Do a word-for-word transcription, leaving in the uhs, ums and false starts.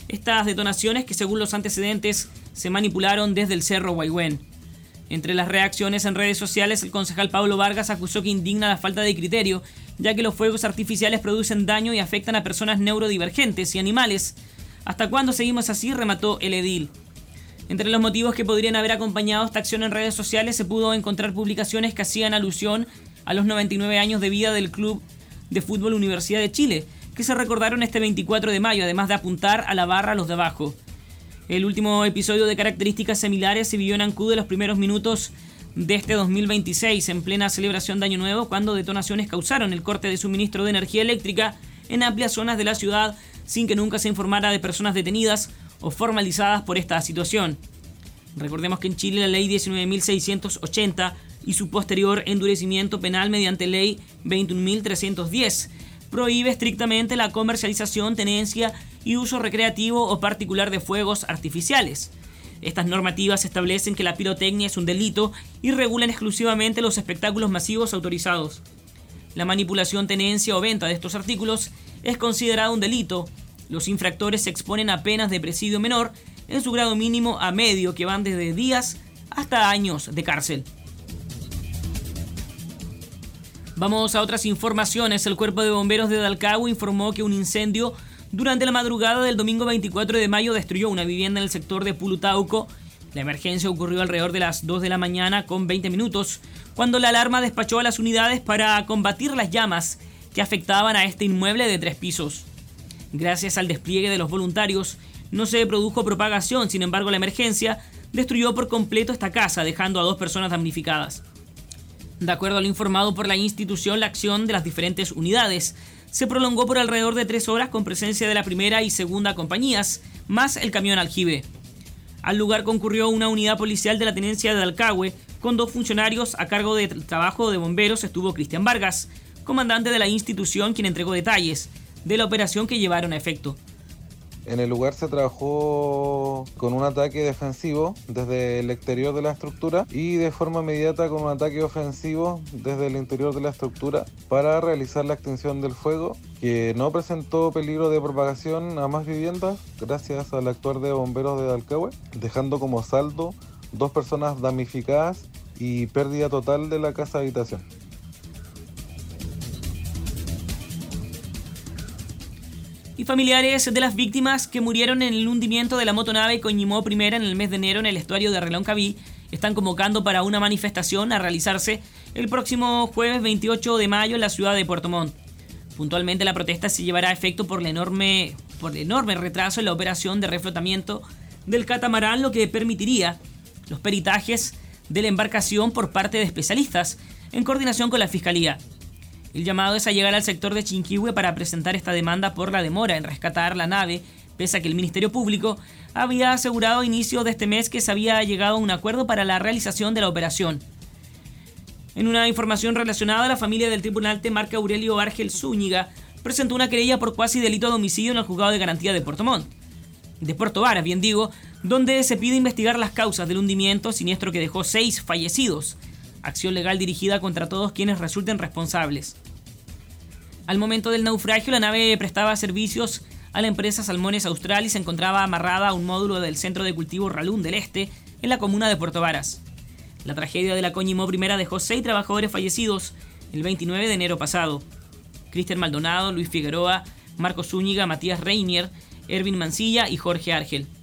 Estas detonaciones, que según los antecedentes se manipularon desde el Cerro Guaihuen. Entre las reacciones en redes sociales, el concejal Pablo Vargas acusó que indigna la falta de criterio, ya que los fuegos artificiales producen daño y afectan a personas neurodivergentes y animales. ¿Hasta cuándo seguimos así?, remató el edil. Entre los motivos que podrían haber acompañado esta acción en redes sociales se pudo encontrar publicaciones que hacían alusión a los noventa y nueve años de vida del Club de Fútbol Universidad de Chile, que se recordaron este veinticuatro de mayo, además de apuntar a la barra a los de abajo. El último episodio de características similares se vivió en Ancud en los primeros minutos de este dos mil veintiséis, en plena celebración de Año Nuevo, cuando detonaciones causaron el corte de suministro de energía eléctrica en amplias zonas de la ciudad, sin que nunca se informara de personas detenidas o formalizadas por esta situación. Recordemos que en Chile la ley diecinueve mil seiscientos ochenta y su posterior endurecimiento penal mediante ley veintiún mil trescientos diez prohíbe estrictamente la comercialización, tenencia y uso recreativo o particular de fuegos artificiales. Estas normativas establecen que la pirotecnia es un delito y regulan exclusivamente los espectáculos masivos autorizados. La manipulación, tenencia o venta de estos artículos es considerada un delito. Los infractores se exponen a penas de presidio menor en su grado mínimo a medio, que van desde días hasta años de cárcel. Vamos a otras informaciones. El Cuerpo de Bomberos de Dalcahue informó que un incendio durante la madrugada del domingo veinticuatro de mayo destruyó una vivienda en el sector de Pulutauco. La emergencia ocurrió alrededor de las dos de la mañana con veinte minutos, cuando la alarma despachó a las unidades para combatir las llamas que afectaban a este inmueble de tres pisos. Gracias al despliegue de los voluntarios, no se produjo propagación. Sin embargo, la emergencia destruyó por completo esta casa, dejando a dos personas damnificadas. De acuerdo a lo informado por la institución, la acción de las diferentes unidades se prolongó por alrededor de tres horas con presencia de la primera y segunda compañías, más el camión aljibe. Al lugar concurrió una unidad policial de la tenencia de Dalcahue, con dos funcionarios a cargo del trabajo de bomberos. Estuvo Cristian Vargas, comandante de la institución, quien entregó detalles de la operación que llevaron a efecto. En el lugar se trabajó con un ataque defensivo desde el exterior de la estructura y de forma inmediata con un ataque ofensivo desde el interior de la estructura para realizar la extinción del fuego, que no presentó peligro de propagación a más viviendas gracias al actuar de bomberos de Dalcahue, dejando como saldo dos personas damnificadas y pérdida total de la casa habitación. Y familiares de las víctimas que murieron en el hundimiento de la motonave Coñimó Primera en el mes de enero en el estuario de Reloncaví están convocando para una manifestación a realizarse el próximo jueves veintiocho de mayo en la ciudad de Puerto Montt. Puntualmente, la protesta se llevará a efecto por, la enorme, por el enorme retraso en la operación de reflotamiento del catamarán, lo que permitiría los peritajes de la embarcación por parte de especialistas en coordinación con la Fiscalía. El llamado es a llegar al sector de Chinquihue para presentar esta demanda por la demora en rescatar la nave, pese a que el Ministerio Público había asegurado a inicios de este mes que se había llegado a un acuerdo para la realización de la operación. En una información relacionada, la familia del tribunal Marco Aurelio Argel Zúñiga presentó una querella por cuasi delito de homicidio en el juzgado de garantía de Puerto Montt, de Puerto Varas, bien digo, donde se pide investigar las causas del hundimiento, siniestro que dejó seis fallecidos. Acción legal dirigida contra todos quienes resulten responsables. Al momento del naufragio, la nave prestaba servicios a la empresa Salmones Austral y se encontraba amarrada a un módulo del Centro de Cultivo Ralún del Este, en la comuna de Puerto Varas. La tragedia de la Coñimó Primera dejó seis trabajadores fallecidos el veintinueve de enero pasado. Cristian Maldonado, Luis Figueroa, Marco Zúñiga, Matías Reinier, Ervin Mancilla y Jorge Argel.